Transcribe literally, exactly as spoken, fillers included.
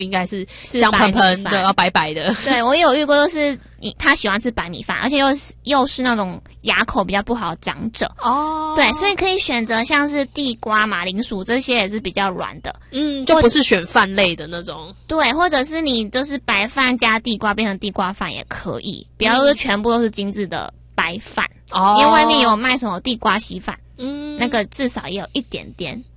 应该是香喷喷的，要白白的。 对，我也有遇过，就是他喜欢吃白米饭，而且又是又是那种牙口比较不好的长者哦。 对，所以可以选择像是地瓜、马铃薯这些也是比较软的， 嗯，就不是选饭类的那种。 对，或者是你就是白饭加地瓜变成地瓜饭也可以，不要是全部都是精致的白饭哦，因为外面有卖什么地瓜稀饭。嗯，那个至少也有一点点